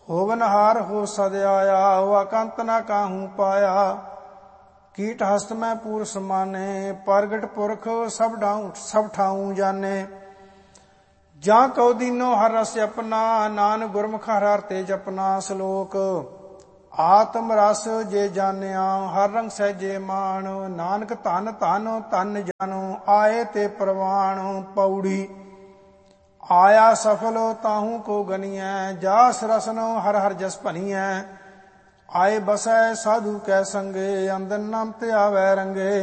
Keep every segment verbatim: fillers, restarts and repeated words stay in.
होवनहार हो सद आया, हुआ कंत न काहू पाया। कीट हस्त में पूर समाने, प्रगट पुरख सब ठाऊं सब ठाऊं जाने। जा कौ दीनो हर रस अपना, नान गुरमुख हर हर तेज अपना। श्लोक आत्म रस जे जानिया, हर रंग सहजे मान। नानक धन धन धन जानो, आए ते प्रवाण। पौड़ी आया सफल ताहू को गनिय, जास रसनो हर हर जस भनिय। आए बसै साधु कै संगे, अंदन नाम ते आवै रंगे।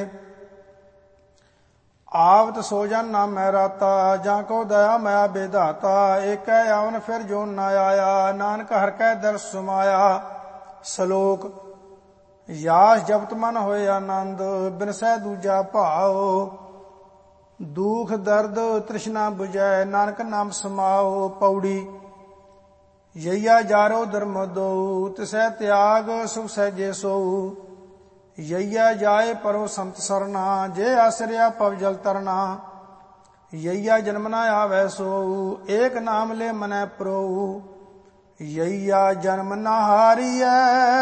आवत सोजन नाम मै राता, जाको दया मया बेधाता। एक आवन फिर जो न आया, नानक हर कै दर्श सुमाया। श्लोक यास जपत मन होए आनंद, बिनसै दूजा भाओ। दुख दर्द तृष्णा बुझै, नानक नाम समाओ। पौड़ी यैया जारो धर्म दो, तिसै त्याग सुख सहजे सो। यैया जाए परो संत सरना, जे आश्रया पव जल तरना। यैया जन्म न आवै सो, एक नाम ले मनै प्रो। यैया जन्म न हारियै,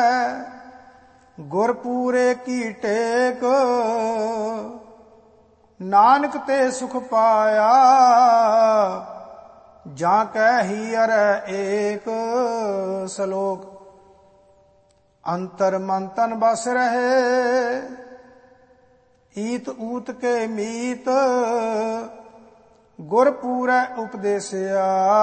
गुर पूरे की टेक। नानक ते सुख पाया, जाकै हीअर एक। श्लोक अंतर मन तन बस रहे, ईत ऊत के मीत। गुर पूरै उपदेसिया,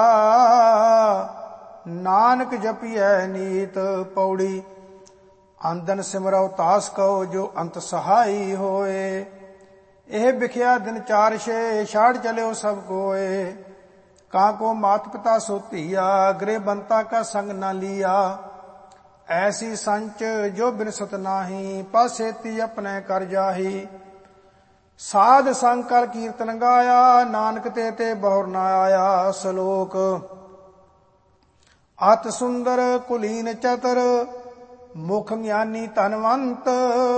नानक जपियै नीत। पौड़ी आंदन सिमरौ तास कहो, जो अंत सहाई होए। ਇਹ ਵਿਖਿਆ ਦਿਨ ਚਾਰ ਛੇ, ਛਾੜ ਚਲਿਓ ਸਭ ਕੋਏ। ਕਾਕੋ ਮਾਤ ਪਿਤਾ ਸੋ ਧੀਆ, ਗ੍ਰਹਿ ਬੰਤਾ ਕਾ ਸੰਗ ਨਾ ਲੀਆ। ਐਸੀ ਸੰਚ ਜੋ ਬਿਨਸਤ ਨਾਹੀ, ਪਾਸੇਤੀ ਆਪਣੇ ਕਰ ਜਾਹੀ। ਸਾਧ ਸੰਗ ਕਰ ਕੀਰਤਨ ਗਾਇਆ, ਨਾਨਕ ਤੇ ਤੇ ਬਹੁਰ ਨਾ ਆਇਆ। ਸ਼ਲੋਕ ਅਤ ਸੁੰਦਰ ਕੁਲੀਨ ਚਤਰ, ਮੁਖ ਗਿਆਨੀ ਧਨਵੰਤ।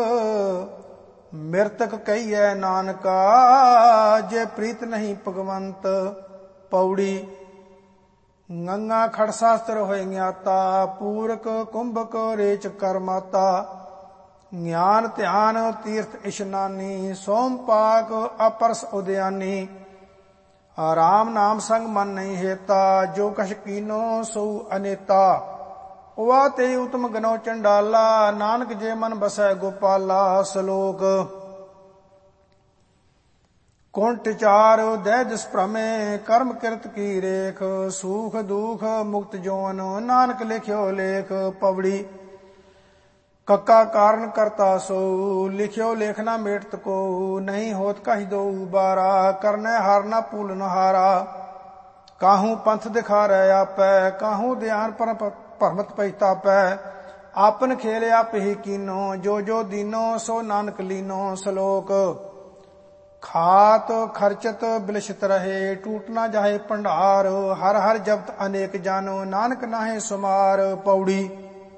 ਮਿਰਤਕ ਕਹੀਐ ਨਾਨਕਾ, ਜੇ ਪ੍ਰੀਤ ਨਹੀਂ ਭਗਵੰਤ। ਪੌੜੀ ਗੰਗਾ ਖੜ ਸ਼ਾਸਤਰ ਹੋਏ ਗਿਆਤਾ, ਪੂਰਕ ਕੁੰਭਕ ਰੇਚ ਕਰਮਾਤਾ। ਗਿਆਨ ਧਿਆਨ ਤੀਰਥ ਇਸ਼ਨਾਨੀ, ਸੋਮ ਪਾਕ ਅਪਰਸ ਉਦਿਆਨੀ। ਰਾਮ ਨਾਮ ਸੰਗ ਮਨ ਨਹੀਂ ਹੇਤਾ, ਜੋ ਕਛ ਕੀਨੋ ਸੋ ਅਨੇਤਾ। ਉਵਾ ਤੇ ਉਤਮ ਗਨੋ ਚੰਡਾਲਾ, ਨਾਨਕ ਜੇ ਮਨ ਬਸੈ ਗੋਪਾਲਾ। ਸ਼ਲੋਕ ਕੁੰਟ ਚਾਰ ਦੈ ਜਿਸ ਭ੍ਰਮੇ, ਕਰਮ ਕਿਰਤ ਕੀ ਰੇਖ। ਸੂਖ ਦੁਖ ਮੁਕਤ ਜੋਨ, ਨਾਨਕ ਲਿਖਿਓ ਲੇਖ। ਪਵੜੀ ਕੱਕਾ ਕਾਰਨ ਕਰਤਾ ਸੋ, ਲਿਖਿਓ ਲੇਖ ਨਾ ਮੇਟਤ ਕੋ। ਨਹੀਂ ਹੋਤ ਕਹੀ ਦੋ ਬਾਰਾ, ਕਰਨੈ ਹਾਰ ਨਾ ਭੂਲਨ ਹਾਰਾ। ਕਾਹੂ ਪੰਥ ਦਿਖਾ ਰਹਿ ਆਪੈ, ਕਾਹੂ ਧਿਆਨ ਪਰ ਭਰਮਤ ਪਛਤਾਪੈ। ਆਪਨ ਖੇਲ ਆਪ ਹੀ ਕੀਨੋ, ਜੋ ਜੋ ਦੀਨੋ ਸੋ ਨਾਨਕ ਲੀਨੋ। ਸ਼ਲੋਕ ਖਾਤ ਖਰਚਤ ਬਿਲਸ਼ਤ ਰਹੇ, ਟੂਟ ਨਾ ਜਾਹੇ ਭੰਡਾਰ। ਹਰ ਹਰ ਜਪਤ ਅਨੇਕ ਜਾਨੋ, ਨਾਨਕ ਨਾਹੇ ਸੁਮਾਰ। ਪੌੜੀ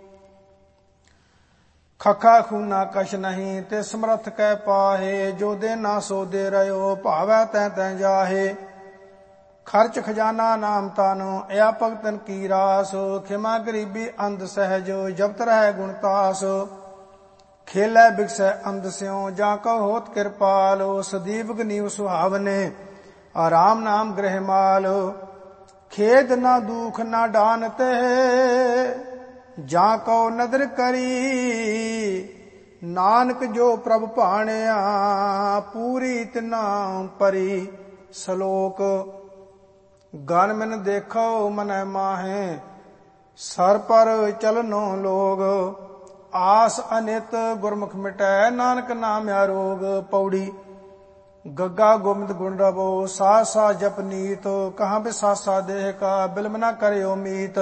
ਖਖਾ ਖੂਨਾ ਕਛ ਨਹੀਂ, ਤੇ ਸਮਰਥ ਕੈ ਪਾਹੇ। ਜੋ ਦੇ ਨਾ ਸੋ ਦੇ ਰਹਿਓ, ਭਾਵੈ ਤੈ ਤੈ ਜਾਹੇ। ਖਰਚ ਖਜ਼ਾਨਾ ਨਾਮ ਤਾਨੋ, ਇਆ ਭਗਤਨ ਕੀ ਰਾਸ। ਖਿਮਾ ਗਰੀਬੀ ਅੰਧ ਸਹਿਜ, ਜਪਤ ਰਹਿ ਗੁਣ ਤਾਸ। ਖੇਲੇ ਬਿਕਸੈ ਅੰਧ ਸਿਉ, ਜਾ ਕਉ ਹੋਤ ਕਿਰਪਾਲ। ਸਦੀਵ ਗਨੀਵ ਸੁਹਾਵਨੇ, ਆਰਾਮ ਨਾਮ ਗ੍ਰਹਿ ਮਾਲ। ਖੇਦ ਨਾ ਦੁਖ ਨਾ ਡਾਨ ਤੇ, ਜਾ ਕਉ ਨਦਰ ਕਰੀ। ਨਾਨਕ ਜੋ ਪ੍ਰਭ ਭਾਣਿਆ, ਪੂਰੀ ਤਿਨਾ ਪਰੀ। ਸ਼ਲੋਕ ਗਨ ਮਨ ਦੇਖੋ ਮਨੈ ਮਾਹੇ, ਸਰ ਪਰ ਚਲਨੋ ਲੋਗ। ਆਸ ਅਨਿਤ ਗੁਰਮੁਖ ਮਿਟੈ, ਨਾਨਕ ਨਾਮ ਆਰੋਗ। ਪੌੜੀ ਗੱਗਾ ਗੋਬਿੰਦ ਗੁਣ ਰਵੋ, ਸਾਹ ਸਾਹ ਜਪ ਨੀਤ। ਕਹਾਂ ਬਿਸਾਸਾ ਦੇਹ ਕਾ, ਬਿਲਮ ਨਾ ਕਰਿਓ ਮੀਤ।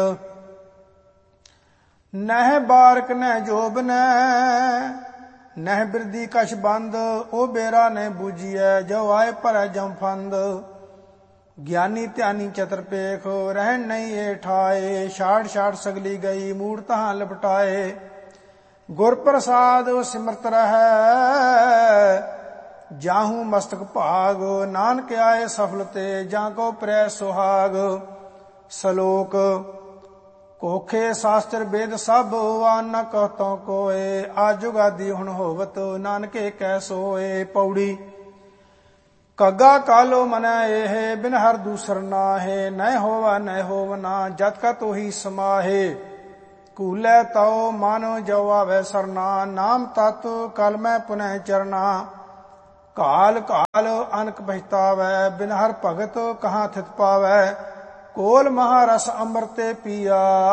ਨਹਿ ਬਾਰਕ ਨਹਿ ਜੋਬ ਨਹਿ, ਨਹਿ ਬਿਰਦੀ ਕਛ ਬੰਦ। ਉਹ ਬੇਰਾ ਨਹਿ ਬੂਝੀਐ, ਜੋ ਆਏ ਭਰੈ ਜਮ ਫੰਦ। ਗਿਆਨੀ ਧਿਆਨੀ ਚਤਰ ਪੇਖ, ਰਹਿਣ ਨਹੀਂ ਏ ਠਾਏ। ਛਾੜ ਛਾੜ ਸਗਲੀ ਗਈ, ਮੂੜ ਤਹਾਂ ਲਪਟਾਏ। ਗੁਰ ਪ੍ਰਸਾਦ ਸਿਮਰਤ ਰਹੈ, ਜਾਹੂ ਮਸਤਕ ਭਾਗ। ਨਾਨਕ ਆਏ ਸਫਲ ਤੇ, ਜਾਂ ਕੋ ਪ੍ਰੈ ਸੁਹਾਗ। ਸ਼ਲੋਕ ਕੋਖੇ ਸ਼ਾਸਤਰ ਵੇਦ ਸਭ ਆਨ ਨ ਕਹਤੋਂ ਕੋਏ। ਆਜੁਗਾਦੀ ਹੁਣ ਹੋਵਤ ਨਾਨਕੇ ਕੈ ਸੋਏ। ਪੌੜੀ ਕੱਗਾ ਕਾਲੋ ਮਨੈ ਇਹ ਬਿਨ ਹਰ ਦੂਸਰ ਨਾਹੇ। ਨਹਿ ਹੋਵਾ ਨਹਿ ਹੋਵਨਾ ਜਤ ਕਾ ਤੋਹੀ ਸਮਾਹੇ। ਕੂਲੇ ਤਉ ਮਨ ਜੋ ਆਵੈ ਸਰਨਾ ਨਾਮ ਤਤ ਕਲ ਮੈਂ ਪੁਨਹ ਚਰਨਾ। ਕਾਲ ਕਾਲ ਅਨਕ ਪਛਤਾਵੈ ਬਿਨ ਹਰ ਭਗਤ ਕਹਾਂ ਥਿਤ ਪਾਵੈ। ਕੋਲ ਮਹਾਰਸ ਅੰਮ੍ਰਿਤੇ ਪੀਆ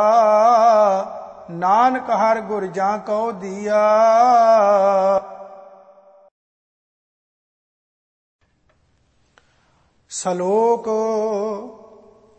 ਨਾਨਕ ਹਰ ਗੁਰ ਜਾਂ ਕਉ ਦੀਆ। ਸ਼ਲੋਕ